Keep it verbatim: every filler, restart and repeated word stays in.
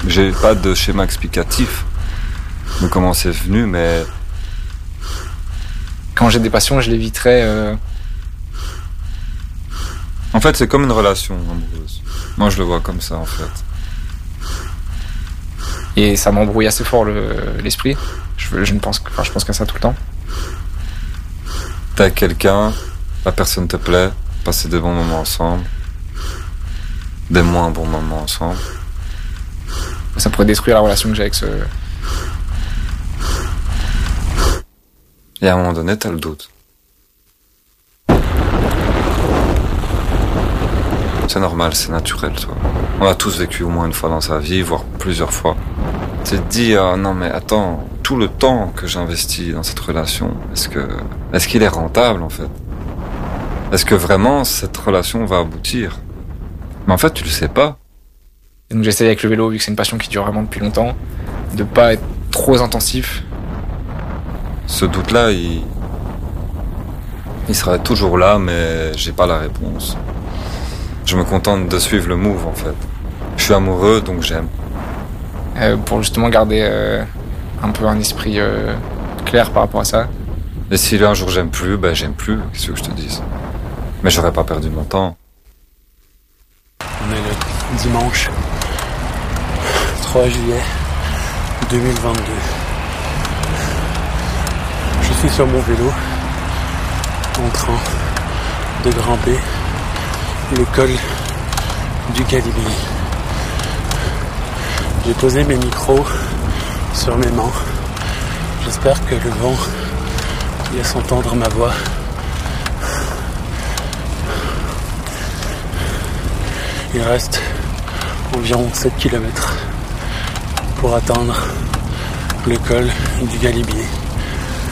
J'ai pas de schéma explicatif de comment c'est venu, mais... Quand j'ai des passions, je l'éviterais... Euh... En fait, c'est comme une relation amoureuse. Moi, je le vois comme ça, en fait. Et ça m'embrouille assez fort le, l'esprit. Je, je ne pense, enfin, je pense qu'à ça tout le temps. T'es avec quelqu'un, la personne te plaît, passer des bons moments ensemble, des moins bons moments ensemble. Ça pourrait détruire la relation que j'ai avec ce... Et à un moment donné, t'as le doute. C'est normal, c'est naturel, toi. On a tous vécu au moins une fois dans sa vie, voire plusieurs fois. Tu te dis, ah non mais attends, tout le temps que j'investis dans cette relation, est-ce que, est-ce qu'il est rentable en fait? Est-ce que vraiment cette relation va aboutir? Mais en fait, tu le sais pas. Et donc j'essaye avec le vélo, vu que c'est une passion qui dure vraiment depuis longtemps, de pas être trop intensif. Ce doute-là, il, il sera toujours là, mais j'ai pas la réponse. Je me contente de suivre le move en fait. Je suis amoureux, donc j'aime. Euh, pour justement garder euh, un peu un esprit euh, clair par rapport à ça. Et si un jour j'aime plus, ben j'aime plus, qu'est-ce que je te dise. Mais j'aurais pas perdu mon temps. On est le dimanche trois juillet deux mille vingt-deux. Je suis sur mon vélo en train de grimper le col du Galibier. J'ai posé mes micros sur mes mains. J'espère que le vent laisse entendre ma voix. Il reste environ sept kilomètres pour atteindre le col du Galibier.